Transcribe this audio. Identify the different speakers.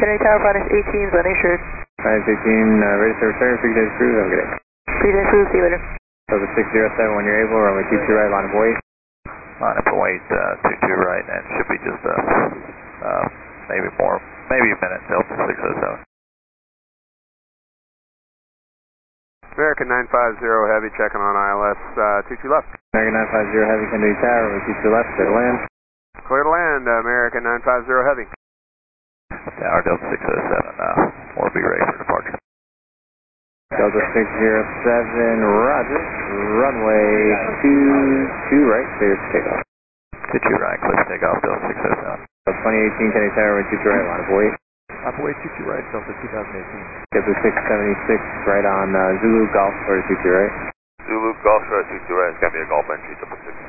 Speaker 1: Kennedy Tower, Finance 18, Glen Assured.
Speaker 2: Finance 18, ready to return, frequency cruise, have a good day.
Speaker 1: Frequency cruise, see you later.
Speaker 2: Delta 607 when you're able, runway 22 right, line of weight.
Speaker 3: Line up weight, 22 right, and should be just maybe a minute, Delta 607.
Speaker 4: American 950 Heavy checking on ILS 22 left.
Speaker 2: American 950 Heavy, Kennedy Tower, runway 22 left, clear to land.
Speaker 4: Clear to land, American 950 Heavy.
Speaker 3: Tower Delta 607, we'll be ready for departure.
Speaker 2: Delta 607, roger. Runway 22 right, clear for takeoff.
Speaker 3: 22 right, clear for takeoff, Delta 607.
Speaker 2: 2018 Kennedy Tower, runway 22 right, line of weight.
Speaker 3: Line of weight 22 right, Delta 2018.
Speaker 2: Delta 676 right on Zulu Golf, 22 right.
Speaker 5: Zulu Golf, 22 right, it's going to be a Golf entry, Delta 6.